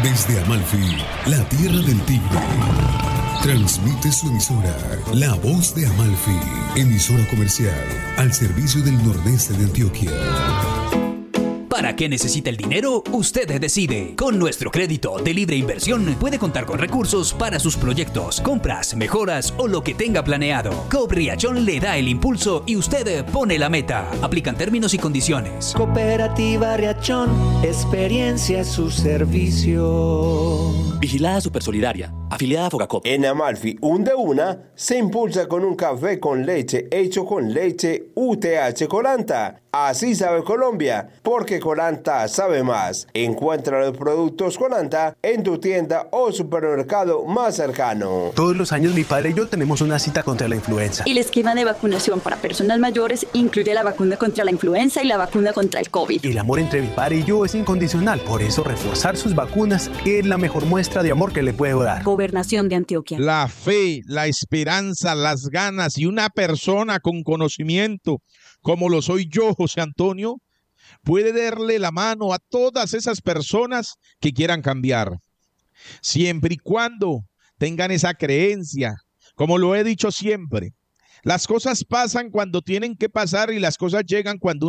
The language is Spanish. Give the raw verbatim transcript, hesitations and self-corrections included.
Desde Amalfi, la tierra del tigre, transmite su emisora, La Voz de Amalfi, emisora comercial al servicio del nordeste de Antioquia. ¿Para qué necesita el dinero? Usted decide. Con nuestro crédito de libre inversión puede contar con recursos para sus proyectos, compras, mejoras o lo que tenga planeado. Coop Riachón le da el impulso y usted pone la meta. Aplican términos y condiciones. Cooperativa Riachón, experiencia es su servicio. Vigilada Supersolidaria, afiliada a Fogacop. En Amalfi, un de una se impulsa con un café con leche hecho con leche U T H Colanta. Así sabe Colombia, porque Colanta sabe más. Encuentra los productos Colanta en tu tienda o supermercado más cercano. Todos los años mi padre y yo tenemos una cita contra la influenza. Y el esquema de vacunación para personas mayores incluye la vacuna contra la influenza y la vacuna contra el COVID. El amor entre mi padre y yo es incondicional, por eso reforzar sus vacunas es la mejor muestra de amor que le puedo dar. Gobernación de Antioquia. La fe, la esperanza, las ganas y una persona con conocimiento, como lo soy yo, José Antonio, puede darle la mano a todas esas personas que quieran cambiar, siempre y cuando tengan esa creencia. Como lo he dicho siempre, las cosas pasan cuando tienen que pasar y las cosas llegan cuando